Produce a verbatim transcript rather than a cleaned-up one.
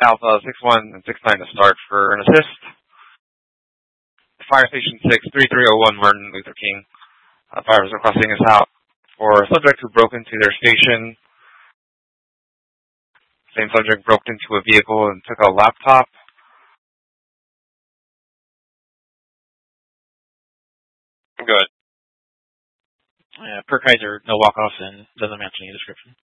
Alpha six one and six nine to start for an assist. Fire Station six, three three oh one Martin Luther King. Uh, fires requesting us out for a subject who broke into their station. Same subject broke into a vehicle and took a laptop. Good. Uh, per Kaiser, no walk-offs and doesn't match any description.